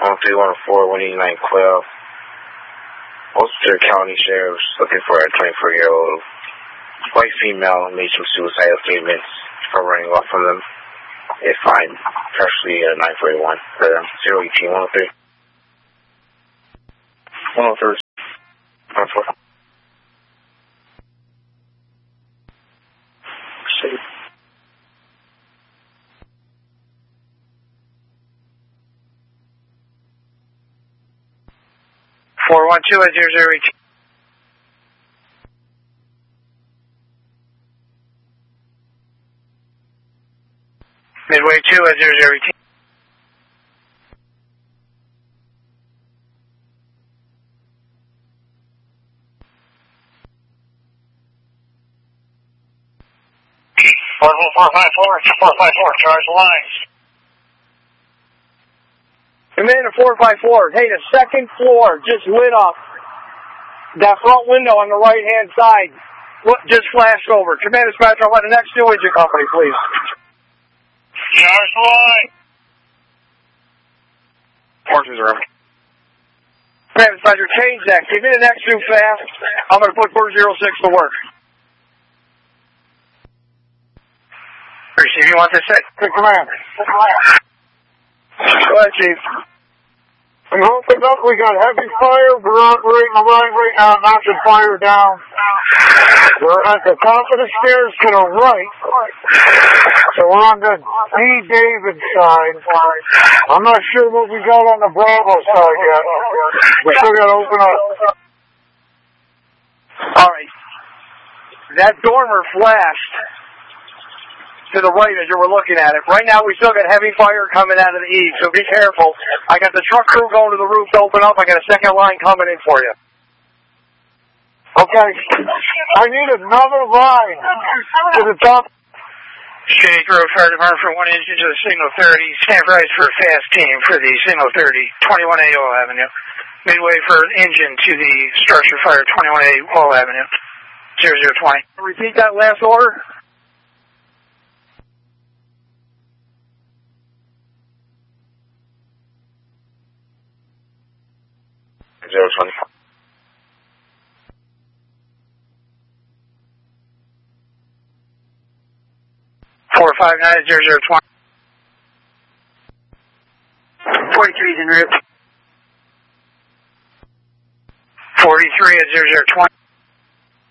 1314, 189 Quail. Ulster County Sheriff's looking for a 24-year-old white female, made some suicidal statements for running off from them. They find partially 941 for them. 018 103. 103. 104. See. 412 at 0018. Midway 2 at 0018. Orbital 454, charge the lines. Commander 454, hey, the second floor just lit up. That front window on the right-hand side just flashed over. Commander Dispatcher, I want the next new engine company, please. Charge the line. Horses are up. Commander Dispatcher, change that. Give me the next new fast. I'm going to put 406 to work. Chief, you want this set? Good Commander. Go ahead, Chief. I'm hoping up. We got heavy fire. We're operating the line right now, knocking fire down. We're at the top of the stairs to the right. So we're on the D. David side. I'm not sure what we got on the Bravo side yet. We still got to open up. All right. That dormer flashed to the right as you were looking at it. Right now, we still got heavy fire coming out of the east, so be careful. I got the truck crew going to the roof to open up. I got a second line coming in for you. Okay. I need another line to the top. Shady Grove Fire Department for 1 engine to the signal 30. Stand by for a fast team for the signal 30, 21A Oil Avenue. Midway for engine to the structure fire, 21A Oil Avenue, 0020. Repeat that last order. 020. 459 at 0020. 43's en route. 43 at 0020.